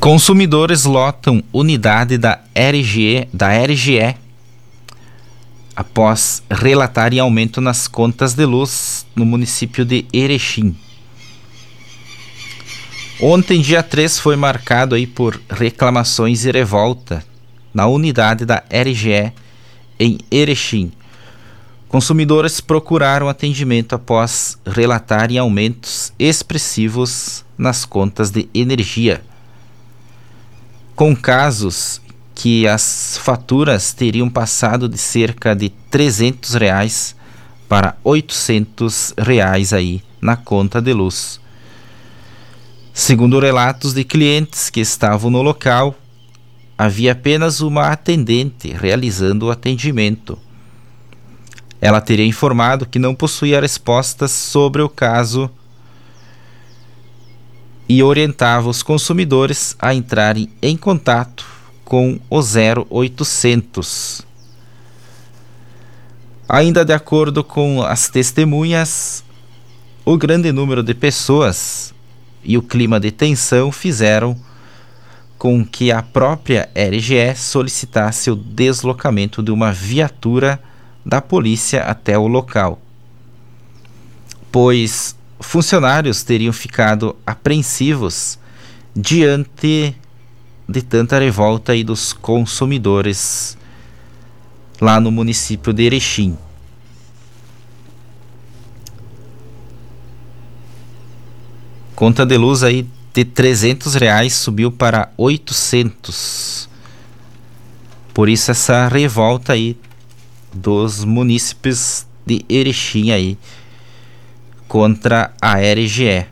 Consumidores lotam unidade da RGE após relatarem aumento nas contas de luz no município de Erechim. Ontem, dia 3, foi marcado aí por reclamações e revolta na unidade da RGE em Erechim. Consumidores procuraram atendimento após relatarem aumentos expressivos nas contas de energia, com casos que as faturas teriam passado de cerca de R$300 para R$800 aí na conta de luz. Segundo relatos de clientes que estavam no local, havia apenas uma atendente realizando o atendimento. Ela teria informado que não possuía respostas sobre o caso e orientava os consumidores a entrarem em contato com o 0800. Ainda de acordo com as testemunhas, o grande número de pessoas e o clima de tensão fizeram com que a própria RGE solicitasse o deslocamento de uma viatura da polícia até o local, pois funcionários teriam ficado apreensivos diante de tanta revolta aí dos consumidores lá no município de Erechim. Conta de luz aí de R$300 subiu para 800. Por isso essa revolta aí dos munícipes de Erechim aí contra a RGE.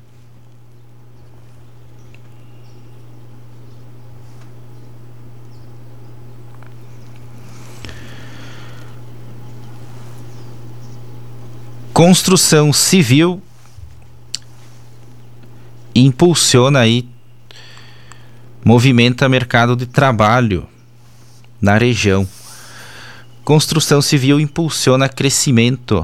Construção civil impulsiona aí, movimenta mercado de trabalho na região. Construção civil impulsiona crescimento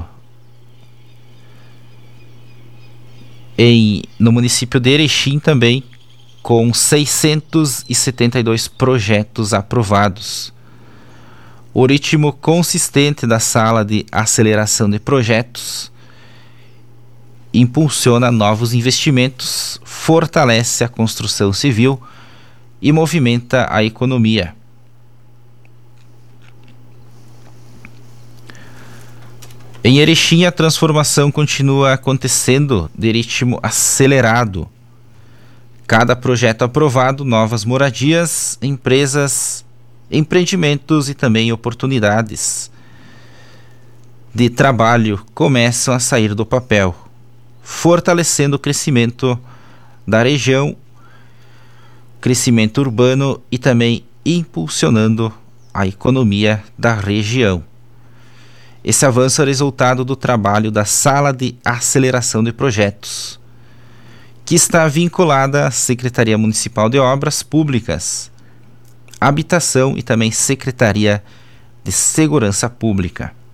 no município de Erechim também, com 672 projetos aprovados. O ritmo consistente da sala de aceleração de projetos impulsiona novos investimentos, fortalece a construção civil e movimenta a economia. Em Erechim, a transformação continua acontecendo de ritmo acelerado. Cada projeto aprovado, novas moradias, empresas, empreendimentos e também oportunidades de trabalho começam a sair do papel, fortalecendo o crescimento da região, crescimento urbano e também impulsionando a economia da região. Esse avanço é resultado do trabalho da Sala de Aceleração de Projetos, que está vinculada à Secretaria Municipal de Obras Públicas, Habitação e também Secretaria de Segurança Pública.